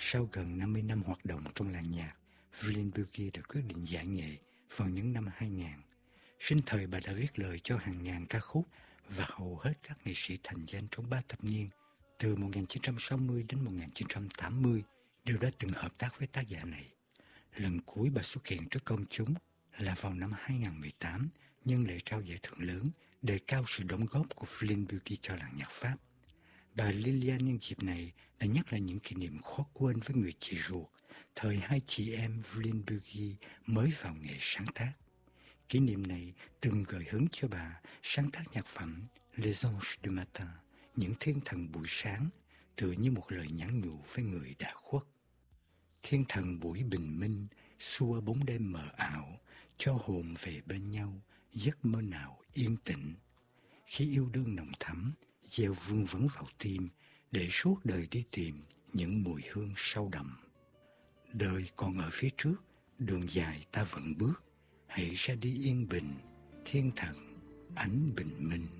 Sau gần 50 năm hoạt động trong làng nhạc, Willenbugi đã quyết định giải nghệ vào những năm 2000. Sinh thời bà đã viết lời cho hàng ngàn ca khúc và hầu hết các nghệ sĩ thành danh trong 3 thập niên, từ 1960 đến 1980, đều đã từng hợp tác với tác giả này. Lần cuối bà xuất hiện trước công chúng là vào năm 2018, nhân lễ trao giải thưởng lớn đề cao sự đóng góp của Willenbugi cho làng nhạc Pháp. Bà Liliane nhân dịp này đã nhắc lại những kỷ niệm khó quên với người chị ruột, thời hai chị em Willenbugi mới vào nghề sáng tác. Kỷ niệm này từng gợi hứng cho bà sáng tác nhạc phẩm Les Anges du Matin, những thiên thần buổi sáng, tựa như một lời nhắn nhủ với người đã khuất. Thiên thần buổi bình minh, xua bóng đêm mờ ảo, cho hồn về bên nhau, giấc mơ nào yên tĩnh. Khi yêu đương nồng thắm, gieo vương vấn vào tim, để suốt đời đi tìm những mùi hương sâu đậm. Đời còn ở phía trước, đường dài ta vẫn bước, hãy ra đi yên bình, thiên thần, ánh bình minh.